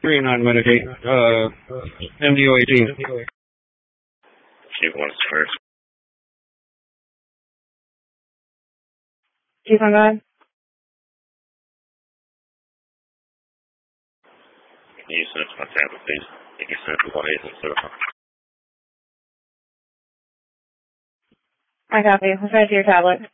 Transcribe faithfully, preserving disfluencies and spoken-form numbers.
three nine Medicaid, uh, M D O eighteen. Chief one first. Chief on God. Can you send my tablet, please? Can you send it to one eight zero? I copy. I'll send it to your tablet.